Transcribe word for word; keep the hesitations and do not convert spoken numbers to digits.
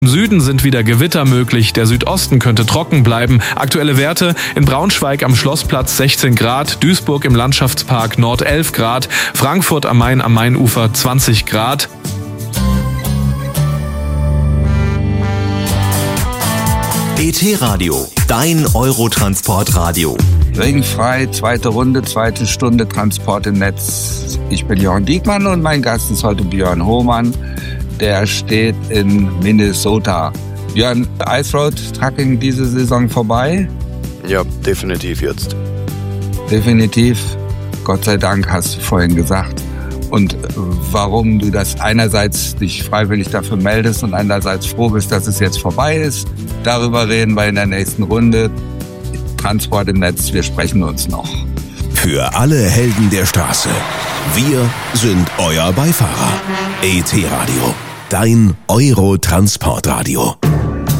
Im Süden sind wieder Gewitter möglich, der Südosten könnte trocken bleiben. Aktuelle Werte: in Braunschweig am Schlossplatz sechzehn Grad, Duisburg im Landschaftspark Nord elf Grad, Frankfurt am Main am Mainufer zwanzig Grad. E T-Radio, dein Eurotransport-Radio. Regenfrei, zweite Runde, zweite Stunde Transport im Netz. Ich bin Jochen Diekmann und mein Gast ist heute Björn Hohmann. Der steht in Minnesota. Björn, Ice Road Trucking diese Saison vorbei? Ja, definitiv jetzt. Definitiv. Gott sei Dank, hast du vorhin gesagt. Und warum du das einerseits dich freiwillig dafür meldest und andererseits froh bist, dass es jetzt vorbei ist, darüber reden wir in der nächsten Runde. Transport im Netz, wir sprechen uns noch. Für alle Helden der Straße, wir sind euer Beifahrer. E T-Radio, dein Eurotransport-Radio.